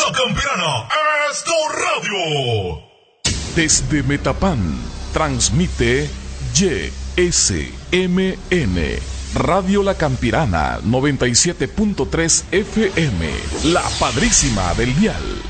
La Campirana es tu radio. Desde Metapán, transmite YSMN, Radio La Campirana, 97.3 FM, la padrísima del dial.